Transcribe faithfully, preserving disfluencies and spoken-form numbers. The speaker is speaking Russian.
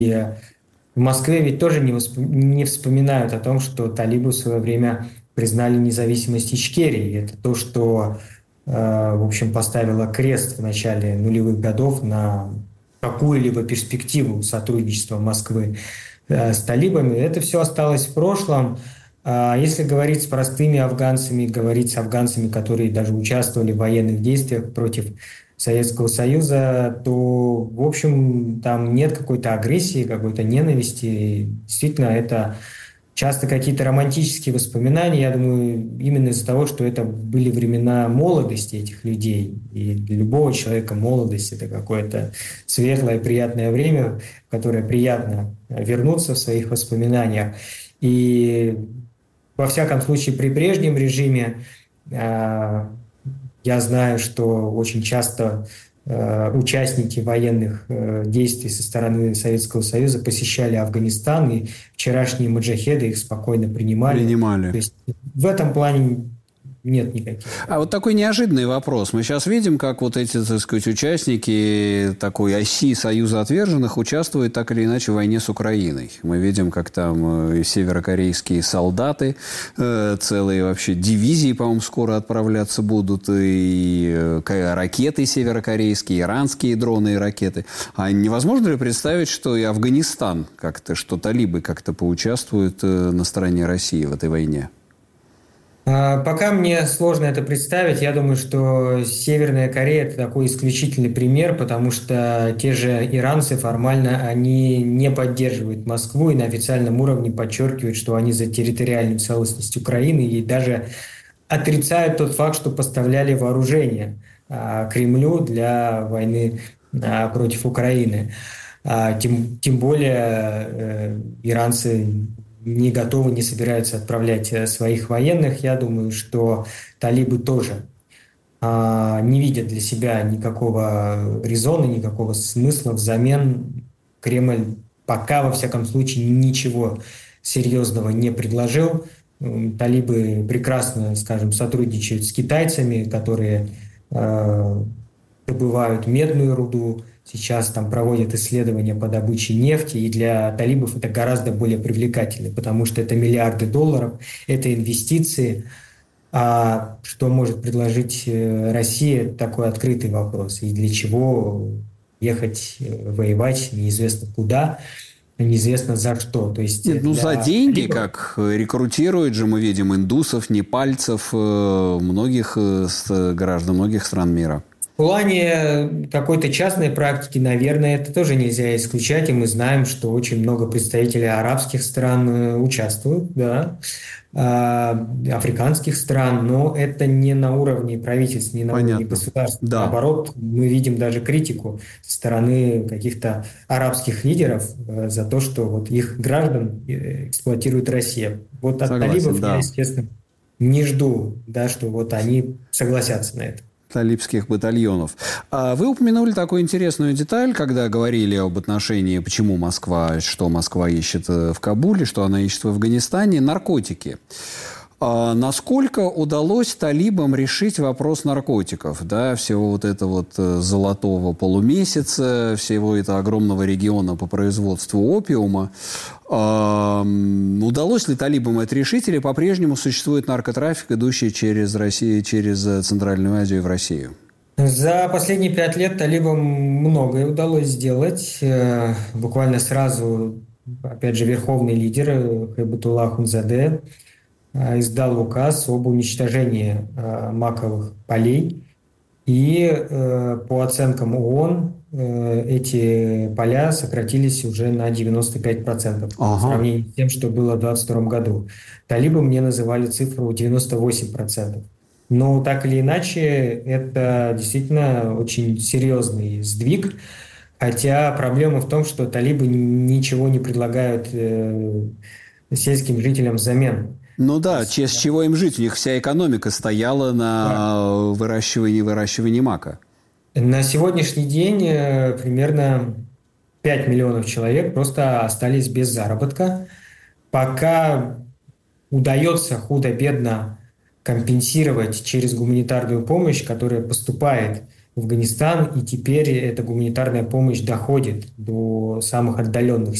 в Москве ведь тоже не, восп- не вспоминают о том, что талибы в свое время признали независимость Ичкерии. Это то, что, э, в общем, поставило крест в начале нулевых годов на какую-либо перспективу сотрудничества Москвы э, с талибами. Это все осталось в прошлом. А если говорить с простыми афганцами, говорить с афганцами, которые даже участвовали в военных действиях против Советского Союза, то, в общем, там нет какой-то агрессии, какой-то ненависти. Действительно, это часто какие-то романтические воспоминания. Я думаю, именно из-за того, что это были времена молодости этих людей. И для любого человека молодость – это какое-то светлое, приятное время, в которое приятно вернуться в своих воспоминаниях. И во всяком случае, при прежнем режиме э, я знаю, что очень часто э, участники военных э, действий со стороны Советского Союза посещали Афганистан, и вчерашние маджахеды их спокойно принимали. Принимали. То есть в этом плане нет никаких А вот проблем. такой неожиданный вопрос. Мы сейчас видим, как вот эти, так сказать, участники такой оси Союза отверженных участвуют так или иначе в войне с Украиной. Мы видим, как там э, северокорейские солдаты, э, целые вообще дивизии, по-моему, скоро отправляться будут, и э, ракеты северокорейские, иранские дроны и ракеты. А невозможно ли представить, что и Афганистан как-то, что талибы как-то поучаствуют э, на стороне России в этой войне? А, Пока мне сложно это представить. Я думаю, что Северная Корея – это такой исключительный пример, потому что те же иранцы формально они не поддерживают Москву и на официальном уровне подчеркивают, что они за территориальную целостность Украины и даже отрицают тот факт, что поставляли вооружение а, Кремлю для войны а, против Украины. А, Тем, тем более э, иранцы не готовы, не собираются отправлять э, своих военных. Я думаю, что талибы тоже а, не видят для себя никакого резона, никакого смысла. Взамен Кремль пока, во всяком случае, ничего серьезного не предложил. М, Талибы прекрасно, скажем, сотрудничают с китайцами, которые э, добывают медную руду, сейчас там проводят исследования по добыче нефти, и для талибов это гораздо более привлекательно, потому что это миллиарды долларов, это инвестиции. А что может предложить э, Россия, такой открытый вопрос. И для чего ехать э, воевать неизвестно куда, неизвестно за что. То есть Нет, э, ну за для деньги, талибов как рекрутируют же, мы видим, индусов, непальцев, э, многих э, с- граждан многих стран мира. в плане какой-то частной практики, наверное, это тоже нельзя исключать, и мы знаем, что очень много представителей арабских стран э, участвуют, да, а, африканских стран, но это не на уровне правительств, не на уровне Понятно. государств. Да. Наоборот, мы видим даже критику со стороны каких-то арабских лидеров э, за то, что вот их граждан э, эксплуатирует Россия. Вот от Согласен, талибов я, да. естественно, не жду, да, что вот они согласятся на это. Талибских батальонов. А вы упомянули такую интересную деталь, когда говорили об отношении, почему Москва, что Москва ищет э, в Кабуле, что она ищет в Афганистане, наркотики. А насколько удалось талибам решить вопрос наркотиков, да, всего вот этого вот э, золотого полумесяца, всего этого огромного региона по производству опиума? А, м, удалось ли талибам это решить, или по-прежнему существует наркотрафик, идущий через Россию, через э, Центральную Азию в Россию? За последние пять лет талибам многое удалось сделать. Э, Буквально сразу, опять же, верховный лидер э, Хайбатулла Ахундзаде э, издал указ об уничтожении э, маковых полей. И э, по оценкам ООН э, эти поля сократились уже на девяносто пять процентов по Ага. сравнению с тем, что было в две тысячи двадцать втором году. Талибы мне называли цифру девяносто восемь процентов. Но так или иначе, это действительно очень серьезный сдвиг. Хотя проблема в том, что талибы ничего не предлагают э, сельским жителям взамен. Ну То да, есть, че- с чего им жить? У них вся экономика стояла да. на выращивании выращивании мака. На сегодняшний день э, примерно пять миллионов человек просто остались без заработка. Пока удается худо-бедно компенсировать через гуманитарную помощь, которая поступает в Афганистан, и теперь эта гуманитарная помощь доходит до самых отдаленных